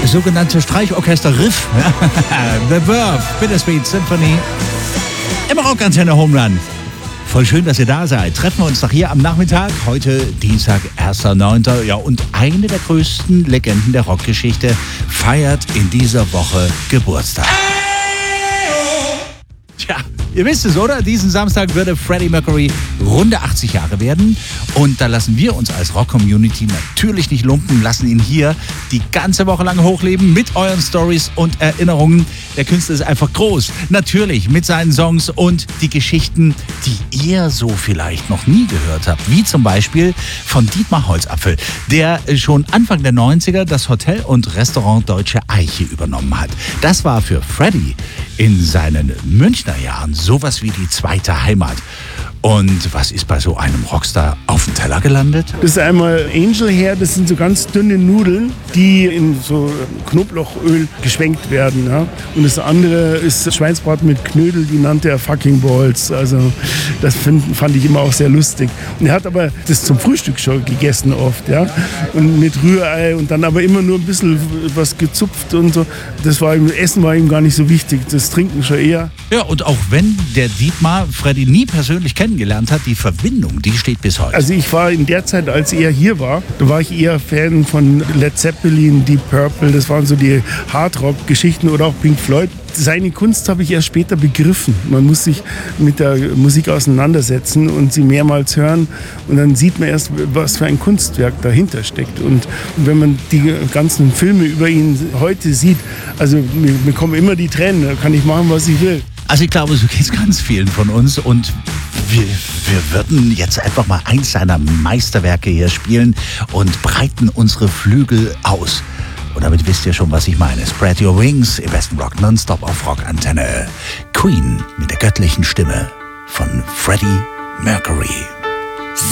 sogenannte Streichorchester-Riff. The Verve, Bittersweet Symphony. Im Rockantenne Home Run. Voll schön, dass ihr da seid. Treffen wir uns doch hier am Nachmittag. Heute Dienstag, 1.9. Ja, und eine der größten Legenden der Rockgeschichte feiert in dieser Woche Geburtstag. Tja, ihr wisst es, oder? Diesen Samstag würde Freddie Mercury runde 80 Jahre werden. Und da lassen wir uns als Rock-Community natürlich nicht lumpen, lassen ihn hier die ganze Woche lang hochleben mit euren Stories und Erinnerungen. Der Künstler ist einfach groß. Natürlich mit seinen Songs und die Geschichten, die ihr so vielleicht noch nie gehört habt. Wie zum Beispiel von Dietmar Holzapfel, der schon Anfang der 90er das Hotel und Restaurant Deutsche Eiche übernommen hat. Das war für Freddie in seinen Münchner Jahren sowas wie die zweite Heimat. Und was ist bei so einem Rockstar auf dem Teller gelandet? Das ist einmal Angel Hair, das sind so ganz dünne Nudeln, die in so Knoblauchöl geschwenkt werden. Ja? Und das andere ist Schweinsbraten mit Knödel, die nannte er Fucking Balls. Also das fand ich immer auch sehr lustig. Und er hat aber das zum Frühstück schon gegessen oft. Ja? Und mit Rührei und dann aber immer nur ein bisschen was gezupft und so. Das Essen war ihm gar nicht so wichtig, das Trinken schon eher. Ja, und auch wenn der Dietmar Freddie nie persönlich kennengelernt hat, die Verbindung, die steht bis heute. Also ich war in der Zeit, als er hier war, da war ich eher Fan von Led Zeppelin, Deep Purple, das waren so die Hardrock-Geschichten oder auch Pink Floyd. Seine Kunst habe ich erst später begriffen. Man muss sich mit der Musik auseinandersetzen und sie mehrmals hören und dann sieht man erst, was für ein Kunstwerk dahinter steckt. Und wenn man die ganzen Filme über ihn heute sieht, also mir kommen immer die Tränen, da kann ich machen, was ich will. Also ich glaube, so geht es ganz vielen von uns und wir würden jetzt einfach mal eins seiner Meisterwerke hier spielen und breiten unsere Flügel aus. Und damit wisst ihr schon, was ich meine. Spread your wings im besten Rock nonstop auf Rockantenne. Queen mit der göttlichen Stimme von Freddie Mercury.